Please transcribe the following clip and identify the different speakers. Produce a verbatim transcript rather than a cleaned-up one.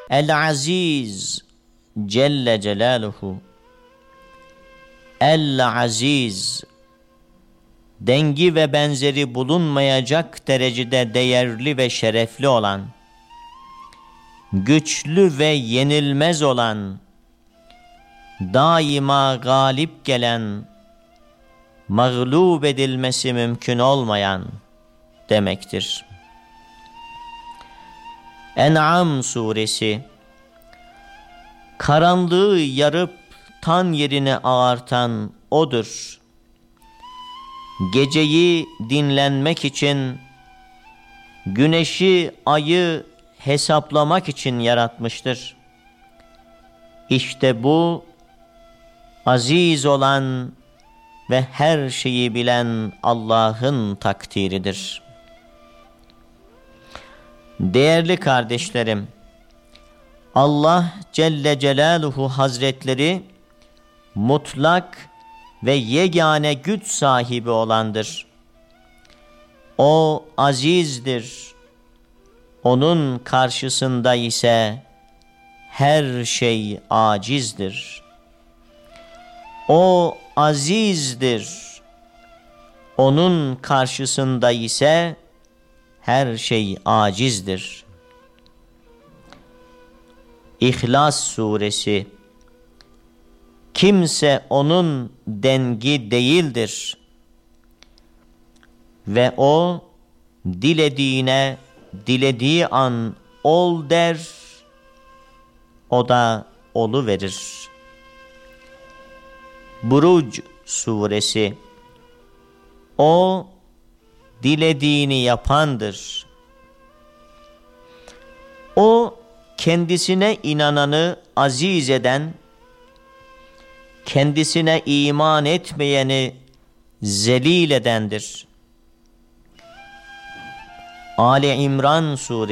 Speaker 1: El-Aziz Celle Celaluhu, El-Aziz, dengi ve benzeri bulunmayacak derecede değerli ve şerefli olan, güçlü ve yenilmez olan, daima galip gelen, mağlup edilmesi mümkün olmayan demektir. En'am suresi, karanlığı yarıp tan yerine ağartan O'dur. Geceyi dinlenmek için, güneşi, ayı hesaplamak için yaratmıştır. İşte bu, aziz olan ve her şeyi bilen Allah'ın takdiridir. Değerli kardeşlerim, Allah Celle Celaluhu Hazretleri mutlak ve yegane güç sahibi olandır. O azizdir. Onun karşısında ise her şey acizdir. O azizdir. Onun karşısında ise her şey acizdir. İhlas suresi, kimse onun dengi değildir ve o dilediğine dilediği an ol der, o da oluverir. Buruc suresi, o dilediğini yapandır. O kendisine inananı aziz eden, kendisine iman etmeyeni zelil edendir. Ali İmran suresi